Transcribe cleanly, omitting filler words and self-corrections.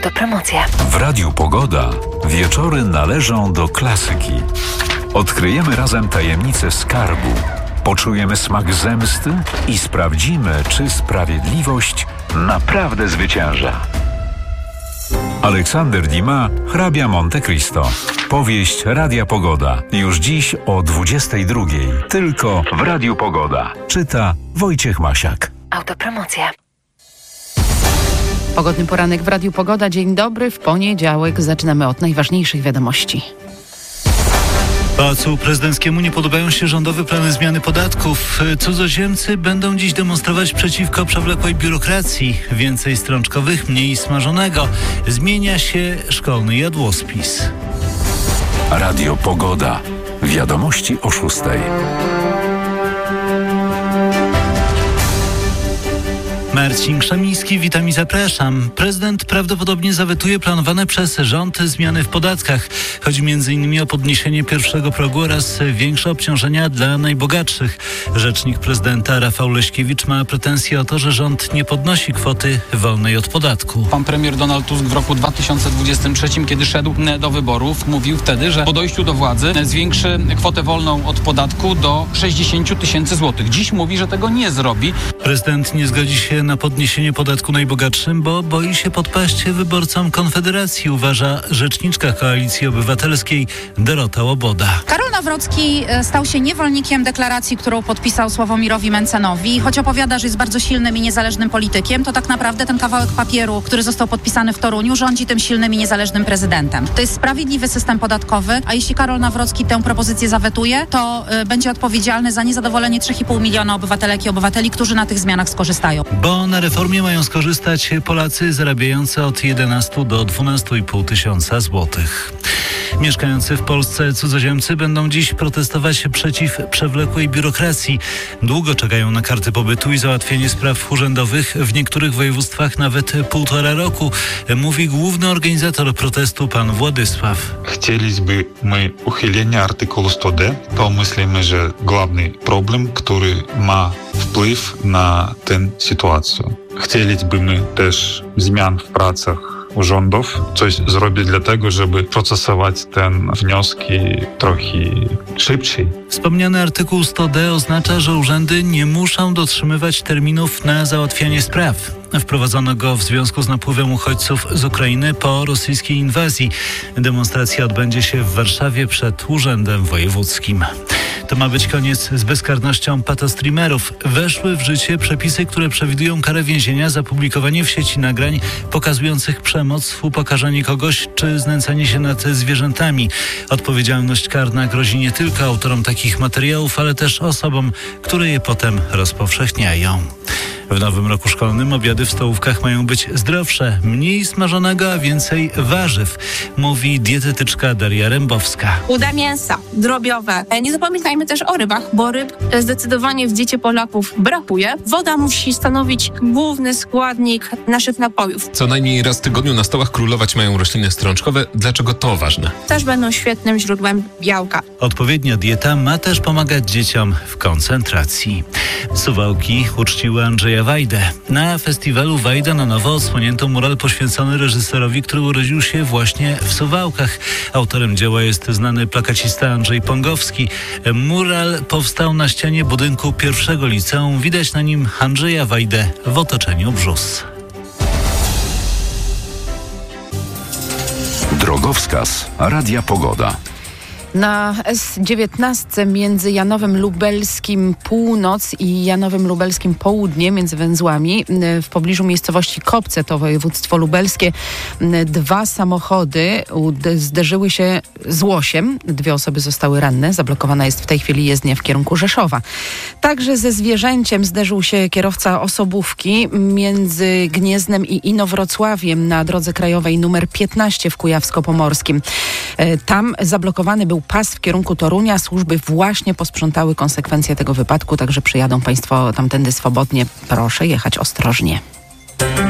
Autopromocja. W Radiu Pogoda wieczory należą do klasyki. Odkryjemy razem tajemnicę skarbu, poczujemy smak zemsty i sprawdzimy, czy sprawiedliwość naprawdę zwycięża. Aleksander Dumas, hrabia Monte Cristo. Powieść Radia Pogoda. Już dziś o 22:00. Tylko w Radiu Pogoda. Czyta Wojciech Masiak. Autopromocja. Pogodny poranek w Radiu Pogoda. Dzień dobry. W poniedziałek zaczynamy od najważniejszych wiadomości. Pałacu Prezydenckiemu nie podobają się rządowe plany zmiany podatków. Cudzoziemcy będą dziś demonstrować przeciwko przewlekłej biurokracji. Więcej strączkowych, mniej smażonego. Zmienia się szkolny jadłospis. Radio Pogoda. Wiadomości o 6:00. Marcin Krzemiński, witam i zapraszam. Prezydent prawdopodobnie zawetuje planowane przez rząd zmiany w podatkach. Chodzi m.in. o podniesienie pierwszego progu oraz większe obciążenia dla najbogatszych. Rzecznik prezydenta Rafał Leśkiewicz ma pretensje o to, że rząd nie podnosi kwoty wolnej od podatku. Pan premier Donald Tusk w roku 2023, kiedy szedł do wyborów, mówił wtedy, że po dojściu do władzy zwiększy kwotę wolną od podatku do 60 000 złotych. Dziś mówi, że tego nie zrobi. Prezydent nie zgodzi się na podniesienie podatku najbogatszym, bo boi się podpaść wyborcom Konfederacji, uważa rzeczniczka Koalicji Obywatelskiej Dorota Łoboda. Karol Nawrocki stał się niewolnikiem deklaracji, którą podpisał Sławomirowi Mentzenowi. Choć opowiada, że jest bardzo silnym i niezależnym politykiem, to tak naprawdę ten kawałek papieru, który został podpisany w Toruniu, rządzi tym silnym i niezależnym prezydentem. To jest sprawiedliwy system podatkowy, a jeśli Karol Nawrocki tę propozycję zawetuje, to będzie odpowiedzialny za niezadowolenie 3,5 miliona obywatelek i obywateli, którzy na tych zmianach skorzystają. Bo na reformie mają skorzystać Polacy zarabiający od 11 do 12,5 tysiąca złotych. Mieszkający w Polsce cudzoziemcy będą dziś protestować przeciw przewlekłej biurokracji. Długo czekają na karty pobytu i załatwienie spraw urzędowych, w niektórych województwach nawet 1,5 roku, mówi główny organizator protestu pan Władysław. Chcieliśmy uchylenia artykułu 100D. To myślimy, że główny problem, który ma wpływ na tę sytuację. Chcielibyśmy też zmian w pracach urzędów, coś zrobić dlatego, żeby procesować te wnioski trochę szybciej. Wspomniany artykuł 100D oznacza, że urzędy nie muszą dotrzymywać terminów na załatwianie spraw. Wprowadzono go w związku z napływem uchodźców z Ukrainy po rosyjskiej inwazji. Demonstracja odbędzie się w Warszawie przed Urzędem Wojewódzkim. To ma być koniec z bezkarnością patostreamerów. Weszły w życie przepisy, które przewidują karę więzienia za publikowanie w sieci nagrań pokazujących przemoc, upokarzanie kogoś czy znęcanie się nad zwierzętami. Odpowiedzialność karna grozi nie tylko autorom takich materiałów, ale też osobom, które je potem rozpowszechniają. W nowym roku szkolnym obiady w stołówkach mają być zdrowsze, mniej smażonego, a więcej warzyw, mówi dietetyczka Daria Rębowska. Uda mięsa, drobiowe. Nie zapominajmy też o rybach, bo ryb zdecydowanie w diecie Polaków brakuje. Woda musi stanowić główny składnik naszych napojów. Co najmniej raz w tygodniu na stołach królować mają rośliny strączkowe. Dlaczego to ważne? Też będą świetnym źródłem białka. Odpowiednia dieta ma też pomagać dzieciom w koncentracji. Suwałki uczciły Andrzeja Wajdę. Na festiwalu Wajda na nowo odsłonięto mural poświęcony reżyserowi, który urodził się właśnie w Suwałkach. Autorem dzieła jest znany plakacista Andrzej Pongowski. Mural powstał na ścianie budynku pierwszego liceum. Widać na nim Andrzeja Wajdę w otoczeniu brzóz. Drogowskaz Radia Pogoda. Na S19 między Janowem Lubelskim Północ i Janowem Lubelskim Południe, między węzłami, w pobliżu miejscowości Kopce, to województwo lubelskie, 2 samochody zderzyły się z łosiem. 2 osoby zostały ranne. Zablokowana jest w tej chwili jezdnia w kierunku Rzeszowa. Także ze zwierzęciem zderzył się kierowca osobówki między Gniezdnem i Inowrocławiem na drodze krajowej nr 15 w Kujawsko-Pomorskim. Tam zablokowany był pas w kierunku Torunia. Służby właśnie posprzątały konsekwencje tego wypadku, także przyjadą Państwo tamtędy swobodnie. Proszę jechać ostrożnie.